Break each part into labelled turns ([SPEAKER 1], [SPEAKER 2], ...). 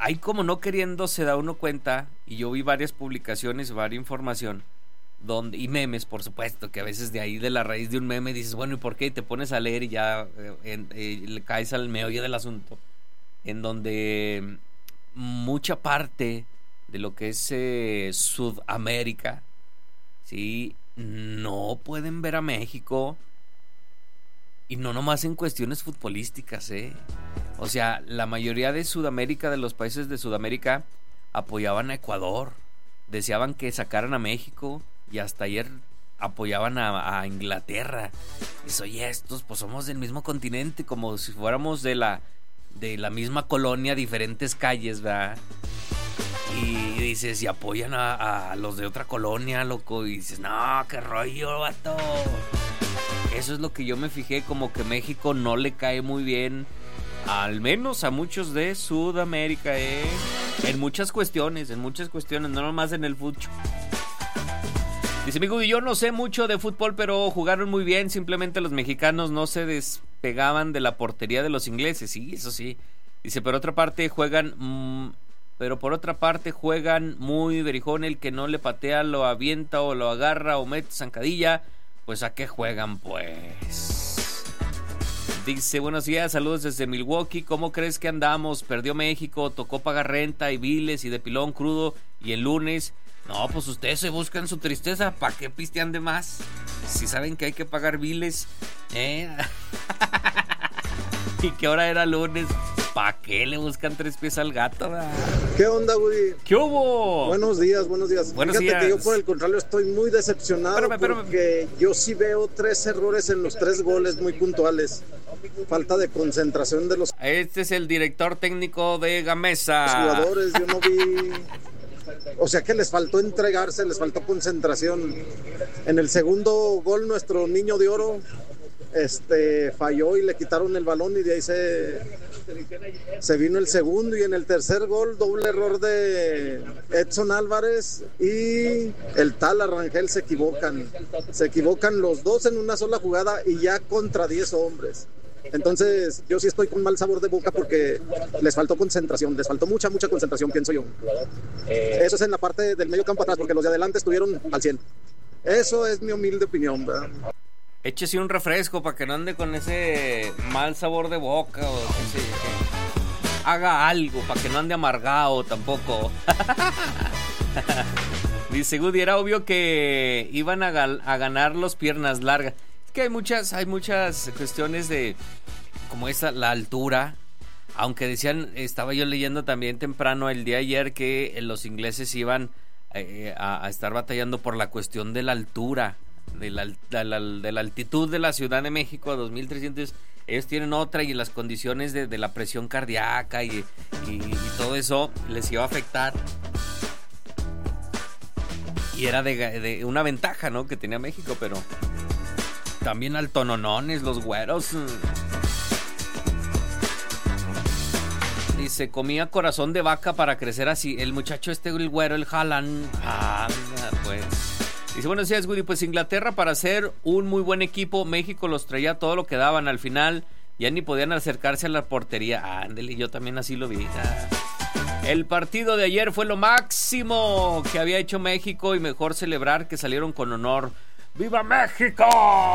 [SPEAKER 1] ahí como no queriendo se da uno cuenta, y yo vi varias publicaciones, varias información, y memes, por supuesto, que a veces de ahí, de la raíz de un meme, dices, bueno, ¿y por qué? Y te pones a leer y ya le caes al meollo del asunto, en donde mucha parte de lo que es Sudamérica, ¿sí? No pueden ver a México, y no nomás en cuestiones futbolísticas, o sea, la mayoría de Sudamérica, de los países de Sudamérica, apoyaban a Ecuador, deseaban que sacaran a México, y hasta ayer apoyaban a Inglaterra. Y oye, estos pues somos del mismo continente, como si fuéramos de la misma colonia, diferentes calles, ¿verdad? Y dices, y apoyan a los de otra colonia, loco, y dices, no, qué rollo, vato. Eso es lo que yo me fijé, como que México no le cae muy bien, al menos a muchos de Sudamérica, en muchas cuestiones, no nomás en el fútbol. Dice amigo, yo no sé mucho de fútbol, pero jugaron muy bien, simplemente los mexicanos no se despegaban de la portería de los ingleses, sí, eso sí. Dice, pero por otra parte juegan muy berijón, el que no le patea lo avienta o lo agarra o mete zancadilla, pues ¿a qué juegan pues? Dice, buenos días, saludos desde Milwaukee, ¿cómo crees que andamos? Perdió México, tocó pagar renta y biles y de pilón crudo, y el lunes, no, pues ustedes se buscan su tristeza, ¿para qué pistean de más? Si saben que hay que pagar biles, y que ahora era lunes, ¿para qué le buscan tres pies al gato?
[SPEAKER 2] ¿Qué onda, güey?
[SPEAKER 1] ¿Qué hubo?
[SPEAKER 2] Buenos días.
[SPEAKER 1] Buenos
[SPEAKER 2] Fíjate
[SPEAKER 1] días.
[SPEAKER 2] que yo por el contrario estoy muy decepcionado porque yo sí veo 3 errores en los 3 goles muy puntuales. Falta de concentración de los
[SPEAKER 1] Este es el director técnico de Gamesa.
[SPEAKER 2] jugadores, yo no vi... O sea que les faltó entregarse, les faltó concentración. En el segundo gol nuestro niño de oro falló y le quitaron el balón y de ahí se vino el segundo, y en el tercer gol doble error de Edson Álvarez y el tal Arrangel se equivocan los dos en una sola jugada y ya contra 10 hombres. Entonces yo sí estoy con mal sabor de boca porque les faltó concentración, les faltó mucha concentración, pienso yo. Eso es en la parte del medio campo atrás, porque los de adelante estuvieron al 100. Eso es mi humilde opinión, ¿verdad?
[SPEAKER 1] Échese un refresco para que no ande con ese mal sabor de boca, o que haga algo para que no ande amargado tampoco. Dice Goody, era obvio que iban a ganar los piernas largas. Es que hay muchas cuestiones de como la altura. Aunque decían, estaba yo leyendo también temprano el día ayer que los ingleses iban a estar batallando por la cuestión de la altura. De la altitud de la Ciudad de México a 2300, ellos tienen otra, y las condiciones de la presión cardíaca y todo eso les iba a afectar, y era de una ventaja, ¿no?, que tenía México, pero también altononones los güeros. Dice, comía corazón de vaca para crecer así, el muchacho el güero, el Haaland, pues... Dice, buenos días, Woody. Pues Inglaterra, para ser un muy buen equipo, México los traía todo lo que daban. Al final ya ni podían acercarse a la portería. Ándele, yo también así lo vi. El partido de ayer fue lo máximo que había hecho México, y mejor celebrar que salieron con honor. ¡Viva México!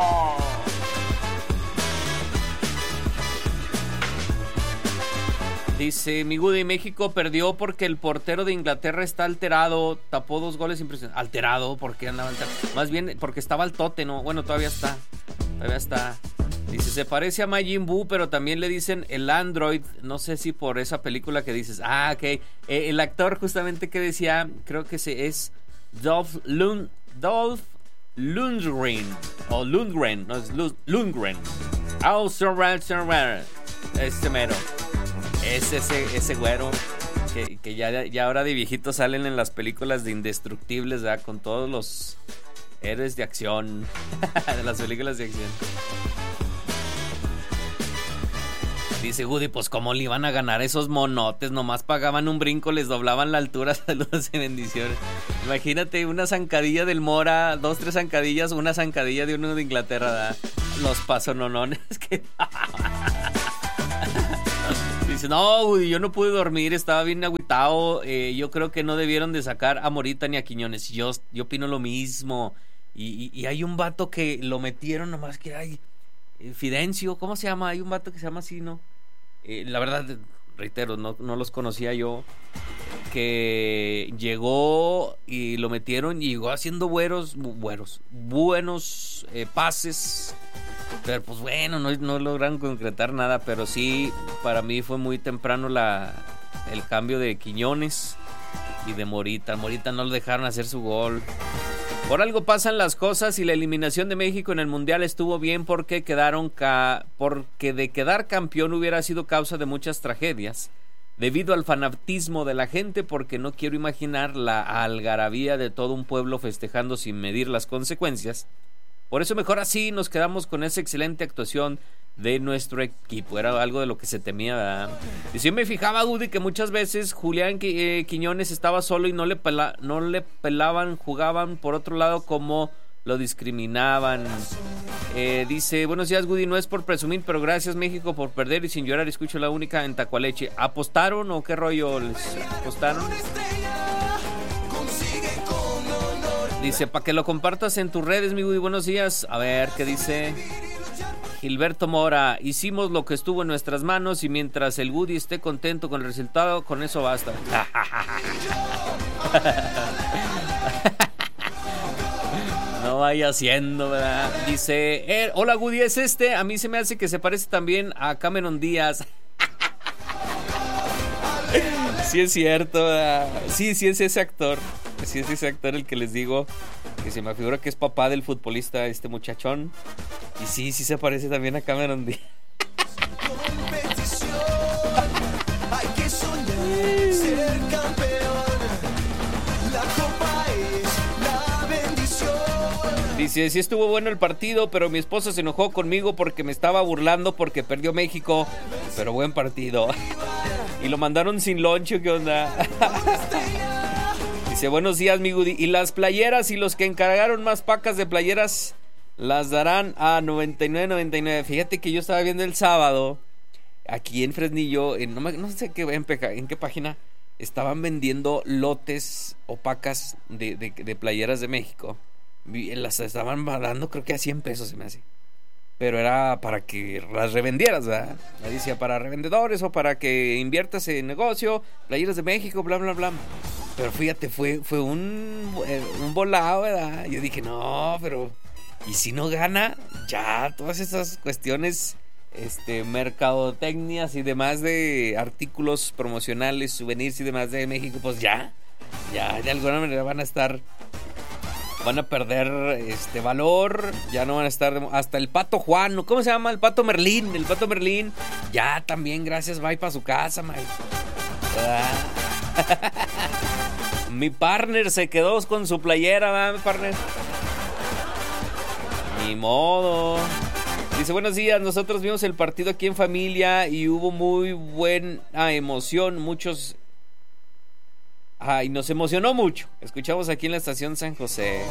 [SPEAKER 1] Dice mi Woody, México perdió porque el portero de Inglaterra está alterado, tapó 2 goles impresionantes. Alterado, ¿por qué andaba alterado? Más bien porque estaba al tote, ¿no? Bueno, todavía está. Dice, se parece a Majin Buu, pero también le dicen el Android. No sé si por esa película que dices. Ok. El actor justamente que decía, creo que es Dolph Lundgren. O Lundgren, no es Lundgren. Este mero. Es ese güero que ya ahora de viejito salen en las películas de Indestructibles, ¿verdad? Con todos los héroes de acción de las películas de acción. Dice Woody, pues cómo le iban a ganar esos monotes, nomás pagaban un brinco, les doblaban la altura. Saludos y bendiciones. Imagínate una zancadilla del Mora, 2, 3 zancadillas, una zancadilla de uno de Inglaterra, ¿verdad? Los pasononones que... Dice, no, güey, yo no pude dormir, estaba bien agüitado. Yo creo que no debieron de sacar a Morita ni a Quiñones. Yo opino lo mismo. Y hay un vato que lo metieron nomás que hay... Fidencio, ¿cómo se llama? Hay un vato que se llama así, ¿no? La verdad, reitero, no los conocía yo. Que llegó y lo metieron y llegó haciendo buenos pases. Pero pues bueno, no lograron concretar nada. Pero sí, para mí fue muy temprano el cambio de Quiñones y de Morita. Morita no lo dejaron hacer su gol. Por algo pasan las cosas y la eliminación de México en el Mundial estuvo bien porque porque de quedar campeón hubiera sido causa de muchas tragedias. Debido al fanatismo de la gente, porque no quiero imaginar la algarabía de todo un pueblo festejando sin medir las consecuencias. Por eso mejor así nos quedamos con esa excelente actuación de nuestro equipo. Era algo de lo que se temía, ¿verdad? Y sí me fijaba, Woody, que muchas veces Julián Quiñones estaba solo y no le pelaban, jugaban por otro lado como lo discriminaban. Dice, buenos días, Woody, no es por presumir, pero gracias México por perder y sin llorar escucho la única en Tacualeche. ¿Apostaron o qué rollo? ¿Les apostaron? Dice, para que lo compartas en tus redes, mi Woody, buenos días. A ver, ¿qué dice? Gilberto Mora, hicimos lo que estuvo en nuestras manos y mientras el Woody esté contento con el resultado, con eso basta. No vaya haciendo, ¿verdad? Dice, hola Woody, ¿es este? A mí se me hace que se parece también a Cameron Díaz. Sí es cierto, ¿verdad? Sí es ese actor. Sí es ese actor el que les digo, que se me figura que es papá del futbolista, este muchachón. Y sí se parece también a Cameron Díaz. Hay que soñar, ser campeón. La copa es la bendición. Dice, sí estuvo bueno el partido, pero mi esposa se enojó conmigo porque me estaba burlando porque perdió México. Pero buen partido. Y lo mandaron sin lonche, ¿qué onda? Dice, buenos días, mi Woody. Y las playeras y los que encargaron más pacas de playeras las darán a $99.99. Fíjate que yo estaba viendo el sábado aquí en Fresnillo, no sé en qué página estaban vendiendo lotes o pacas de playeras de México. Las estaban dando creo que a $100 se me hace. Pero era para que las revendieras, ¿verdad? Me decía para revendedores o para que inviertas en negocio, playeras de México, bla, bla, bla. Pero fíjate, fue un volado, ¿verdad? Yo dije, no, pero... Y si no gana, ya todas esas cuestiones, mercadotecnias y demás de artículos promocionales, souvenirs y demás de México, pues ya de alguna manera van a perder valor, ya no van a estar, hasta el Pato Juan, ¿cómo se llama? El Pato Merlín, ya también, gracias, bye para su casa, Mike. Mi partner se quedó con su playera, ¿verdad, mi partner? Ni modo. Dice, buenos días, nosotros vimos el partido aquí en familia y hubo muy buena emoción, muchos... y nos emocionó mucho. Escuchamos aquí en la estación San José.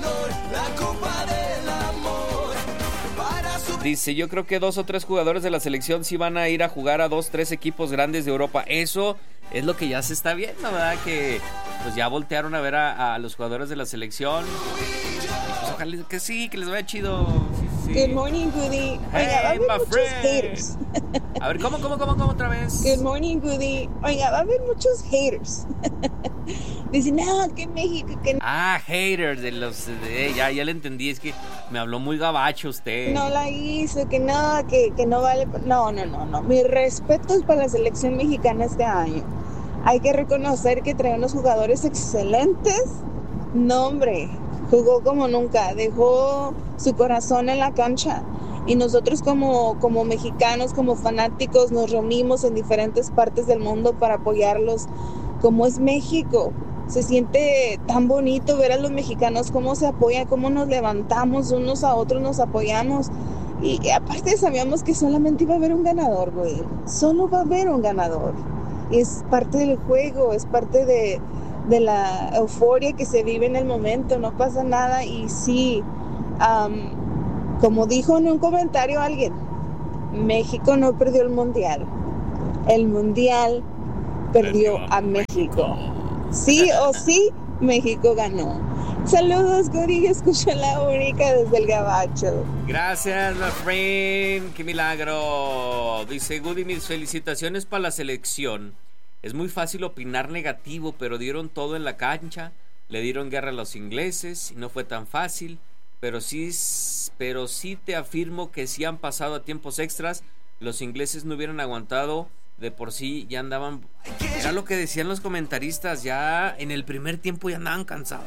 [SPEAKER 1] Dice, yo creo que 2 o 3 jugadores de la selección sí van a ir a jugar a 2, 3 equipos grandes de Europa. Eso es lo que ya se está viendo, ¿verdad? Que pues ya voltearon a ver a los jugadores de la selección. Y pues ojalá que sí, que les vaya chido. Sí.
[SPEAKER 3] Good morning, Goody. Oiga, va a haber muchos haters.
[SPEAKER 1] A ver, ¿cómo otra vez?
[SPEAKER 3] Good morning, Goody. Oiga, va a haber muchos haters. Dicen, no, que México, que...
[SPEAKER 1] haters de los... ya le entendí, es que me habló muy gabacho usted.
[SPEAKER 3] No la hizo, que no, que no vale... No. Mis respetos para la selección mexicana este año. Hay que reconocer que trae unos jugadores excelentes. No, hombre, jugó como nunca, dejó su corazón en la cancha. Y nosotros como mexicanos, como fanáticos, nos reunimos en diferentes partes del mundo para apoyarlos. Como es México, se siente tan bonito ver a los mexicanos cómo se apoyan, cómo nos levantamos unos a otros, nos apoyamos. Y aparte sabíamos que solamente iba a haber un ganador, güey. Solo va a haber un ganador. Es parte del juego, es parte de la euforia que se vive en el momento, no pasa nada. Y sí, como dijo en un comentario alguien, México no perdió el mundial. el Mundial perdió a México. Sí o sí, México ganó. Saludos, Gori, escucha la única desde el Gabacho.
[SPEAKER 1] Gracias, my friend, qué milagro. Dice Goody, mis felicitaciones para la selección. Es muy fácil opinar negativo, pero dieron todo en la cancha, le dieron guerra a los ingleses y no fue tan fácil, pero sí te afirmo que si han pasado a tiempos extras, los ingleses no hubieran aguantado. De por sí ya andaban, era lo que decían los comentaristas, ya en el primer tiempo ya andaban cansados.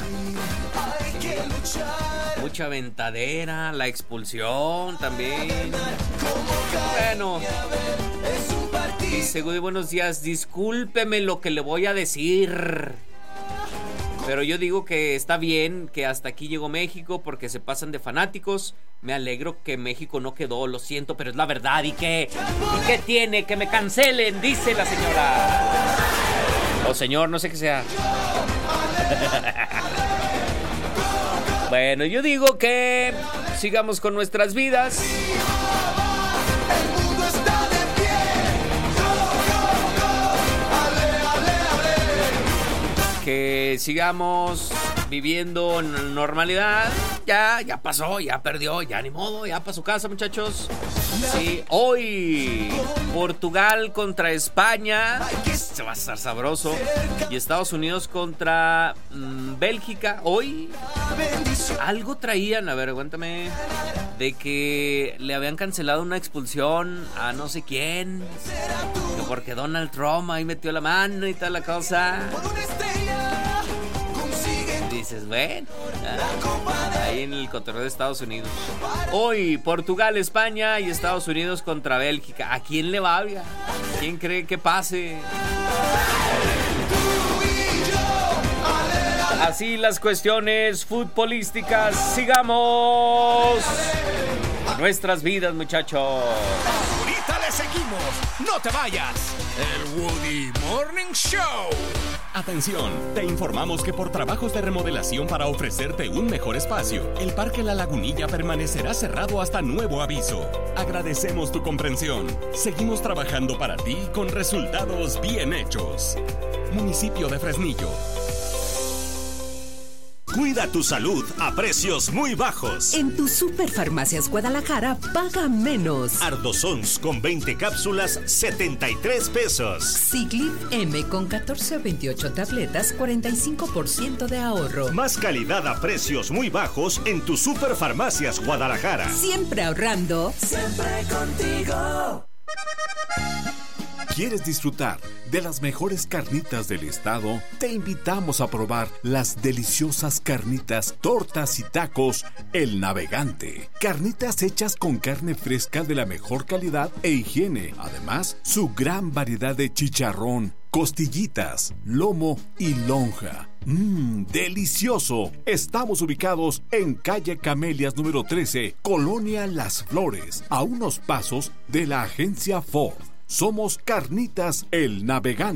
[SPEAKER 1] Mucha aventadera, la expulsión también. Bueno, dice Goody, buenos días, discúlpeme lo que le voy a decir, pero yo digo que está bien que hasta aquí llegó México porque se pasan de fanáticos. Me alegro que México no quedó, lo siento, pero es la verdad. ¿Y qué tiene? Que me cancelen, dice la señora. O señor, no sé qué sea. Bueno, yo digo que sigamos con nuestras vidas. Que sigamos viviendo en normalidad. Ya pasó, ya perdió, ya ni modo, ya para su casa, muchachos. Sí, hoy Portugal contra España, se va a estar sabroso. Y Estados Unidos contra Bélgica. Hoy algo traían, a ver, aguántame, de que le habían cancelado una expulsión a no sé quién, que porque Donald Trump ahí metió la mano y toda la cosa. Dices, bueno, ahí en el cotorreo de Estados Unidos. Hoy Portugal, España y Estados Unidos contra Bélgica. ¿A quién le va? ¿Quién cree que pase? Así las cuestiones futbolísticas. Sigamos nuestras vidas, muchachos.
[SPEAKER 4] Ahorita le seguimos. No te vayas. El Woody Morning Show. Atención, te informamos que por trabajos de remodelación para ofrecerte un mejor espacio, el Parque La Lagunilla permanecerá cerrado hasta nuevo aviso. Agradecemos tu comprensión. Seguimos trabajando para ti con resultados bien hechos. Municipio de Fresnillo.
[SPEAKER 5] Cuida tu salud a precios muy bajos.
[SPEAKER 6] En tu Superfarmacias Guadalajara, paga menos.
[SPEAKER 5] Ardosons con 20 cápsulas, 73 pesos.
[SPEAKER 6] Ciclip M con 14 a 28 tabletas, 45% de ahorro.
[SPEAKER 5] Más calidad a precios muy bajos en tu Superfarmacias Guadalajara.
[SPEAKER 6] Siempre ahorrando.
[SPEAKER 7] Siempre contigo.
[SPEAKER 8] ¿Quieres disfrutar de las mejores carnitas del estado? Te invitamos a probar las deliciosas carnitas, tortas y tacos El Navegante. Carnitas hechas con carne fresca de la mejor calidad e higiene. Además, su gran variedad de chicharrón, costillitas, lomo y lonja. ¡Delicioso! Estamos ubicados en calle Camelias número 13, Colonia Las Flores, a unos pasos de la agencia Ford. Somos Carnitas El Navegante.